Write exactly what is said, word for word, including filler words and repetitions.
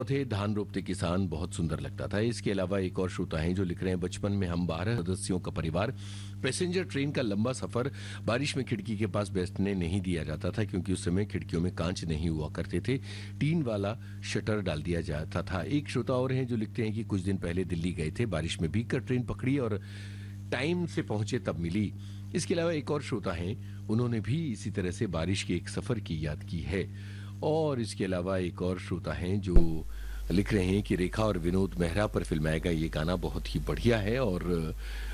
थे धान रोपते किसान बहुत सुंदर लगता था। इसके अलावा एक और श्रोता हैं जो लिख रहे हैं, बचपन में हम बारह सदस्यों का परिवार पैसेंजर ट्रेन का लंबा सफर बारिश में खिड़की के पास बैठने नहीं दिया जाता था, क्योंकि उस समय खिड़कियों में कांच नहीं हुआ करते थे, टीन वाला शटर डाल दिया जाता था। एक श्रोता और हैं जो लिखते हैं कि कुछ दिन पहले दिल्ली गए थे, बारिश में भीगकर ट्रेन पकड़ी और टाइम से पहुंचे तब मिली। इसके अलावा एक और श्रोता हैं, उन्होंने भी इसी तरह से बारिश के एक सफर की याद की है। और इसके अलावा एक और श्रोता हैं जो लिख रहे हैं कि रेखा और विनोद मेहरा पर फिल्माया गया ये गाना बहुत ही बढ़िया है और